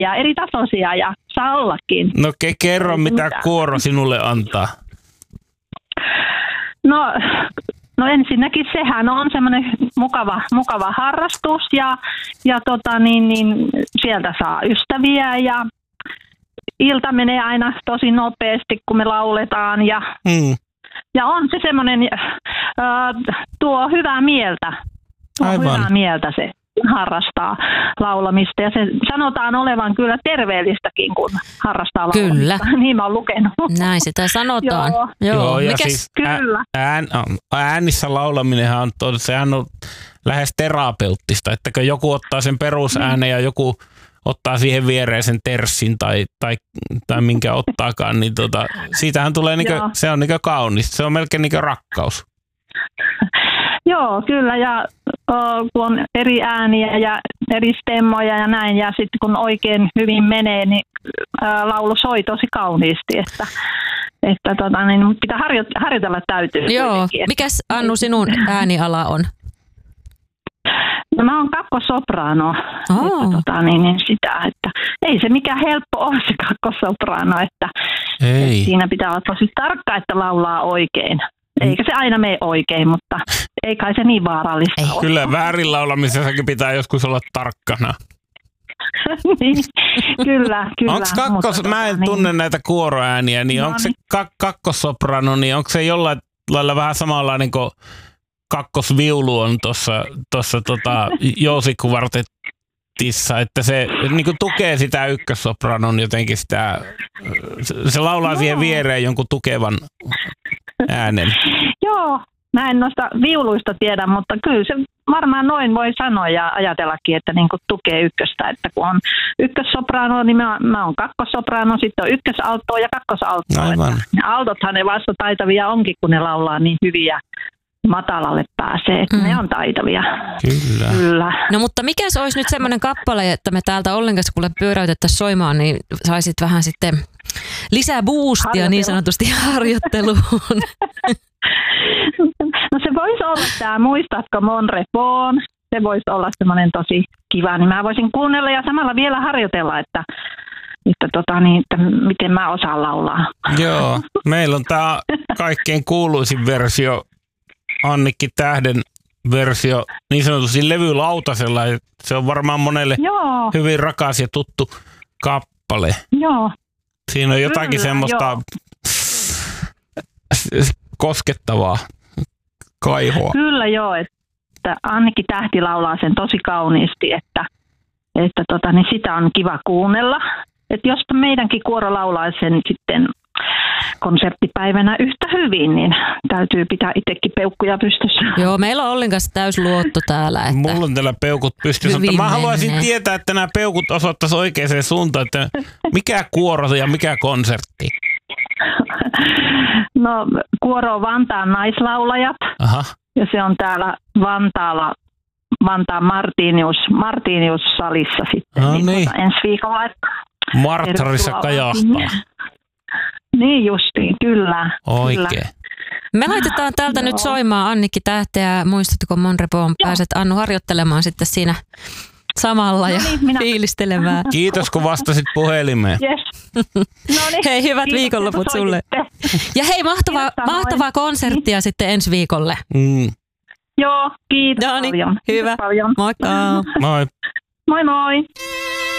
ja eri tasoisia ja saa ollakin. No kerro, mitä kuoro sinulle antaa. No ensinnäkin sehän on semmoinen mukava harrastus ja sieltä saa ystäviä ja ilta menee aina tosi nopeasti, kun me lauletaan ja on se semmoinen, tuo hyvää mieltä. Hyvää mieltä se harrastaa laulamista ja se sanotaan olevan kyllä terveellistäkin, kun harrastaa laulamista. Kyllä. Niin mä oon lukenut. Näin sitä sanotaan. Joo, ja mikäs? siis Kyllä. äänissä laulaminenhan sehän on lähes terapeuttista, että kun joku ottaa sen perusäänen ja joku ottaa siihen viereen sen terssin tai minkä ottaakaan, niin siitähän tulee se on kaunista, se on melkein rakkaus. Joo, kyllä, ja kun on eri ääniä ja eri stemmoja ja näin, ja sitten kun oikein hyvin menee, niin laulu soi tosi kauniisti, että niin pitää harjoitella täytyy. Joo, mikäs Annu sinun ääniala on? No mä oon kakkosopraano, että ei se mikään helppo ole se kakkosopraano, että siinä pitää olla tosi tarkka, että laulaa oikein. Eikä se aina mene oikein, mutta ei kai se niin vaarallista ole. Kyllä väärin laulamisessakin pitää joskus olla tarkkana. Niin, kyllä. Mä en tunne näitä kuoroääniä, niin onko se kakkosoprano, niin onko se jollain lailla vähän samanlainen kuin kakkosviulu on tuossa jousikkuvartettissa, että se niin tukee sitä ykkössopranon jotenkin se laulaa siihen viereen jonkun tukevan äänen. Joo, mä en noista viuluista tiedä, mutta kyllä se varmaan noin voi sanoa ja ajatellakin, että niin kuin tukee ykköstä, että kun on ykkössoprano, niin mä oon kakkosoprano, sitten on ykkösaltto ja kakkosaltto. Aivan. Altothan ne vasta taitavia onkin, kun ne laulaa niin hyviä. Matalalle pääsee, että ne on taitavia. Kyllä. No mutta mikä se olisi nyt semmoinen kappale, että me täältä ollenkaan kuule pyöräytettäisiin soimaan, niin saisit vähän sitten lisää boostia niin sanotusti harjoitteluun. No se voisi olla tämä, muistatko Mon Repos? Se voisi olla semmoinen tosi kiva, niin mä voisin kuunnella ja samalla vielä harjoitella, että miten mä osaan laulaa. Joo, meillä on tämä kaikkein kuuluisin versio, Annikki Tähden versio niin sanotusti levylautasella. Se on varmaan monelle hyvin rakas ja tuttu kappale. Joo. Siinä on jotakin semmoista koskettavaa kaihoa. Kyllä joo, että Annikki Tähti laulaa sen tosi kauniisti, että niin sitä on kiva kuunnella. Että jos meidänkin kuoro laulaa sen sitten konserttipäivänä yhtä hyvin, niin täytyy pitää itsekin peukkuja pystyssä. Joo, meillä on Ollin kanssa täys luotto täällä. Että mulla on täällä peukut pystyssä, mutta mä haluaisin tietää, että nämä peukut osoittaisi oikeaan suuntaan, että mikä kuoro ja mikä konsertti? No, kuoro on Vantaan naislaulajat. Aha. Ja se on täällä Vantaalla, Vantaan Martinius-salissa sitten ensi viikolla. Marttarissa kajahtaa. Niin justiin, kyllä. Oikein. Kyllä. Me laitetaan täältä nyt soimaan Annikki Tähteä. Muistatko Mon Repos? Pääset Annu harjoittelemaan sitten siinä samalla ja fiilistelemään. Kiitos kun vastasit puhelimeen. Yes. Hei, hyvät viikonloput sulle. Ja hei, mahtavaa konserttia sitten ensi viikolle. Joo, kiitos paljon. Hyvä. Paljon. Moikka. Moi. Moi moi.